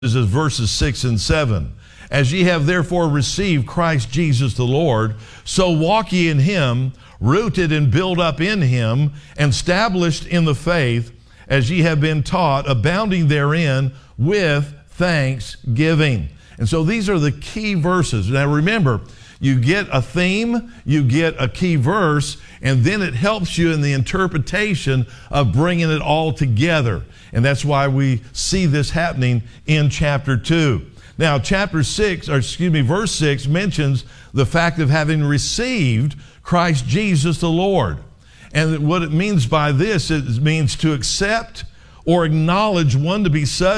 is verses 6 and 7. As ye have therefore received Christ Jesus the Lord, so walk ye in him, rooted and built up in him, and established in the faith, as ye have been taught, abounding therein with thanksgiving. And so these are the key verses. Now remember, you get a theme, you get a key verse, and then it helps you in the interpretation of bringing it all together. And that's why we see this happening in chapter 2. Now, verse 6 mentions the fact of having received Christ Jesus the Lord. And what it means by this, it means to accept or acknowledge one to be such